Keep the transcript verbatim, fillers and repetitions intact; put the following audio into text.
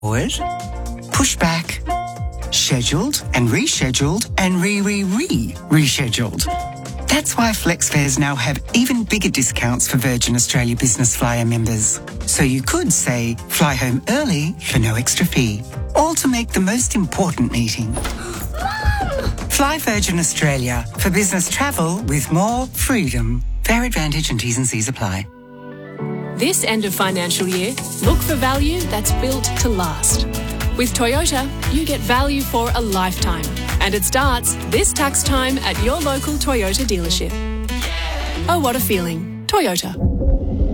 Forward, push back, scheduled and rescheduled and re-re-re-rescheduled. That's why FlexFares now have even bigger discounts for Virgin Australia Business Flyer members. So you could, say, fly home early for no extra fee. All to make the most important meeting. Fly Virgin Australia for business travel with more freedom. Fare advantage and T's and C's apply. This end of financial year, look for value that's built to last. With Toyota, you get value for a lifetime. And it starts this tax time at your local Toyota dealership. Oh, what a feeling. Toyota.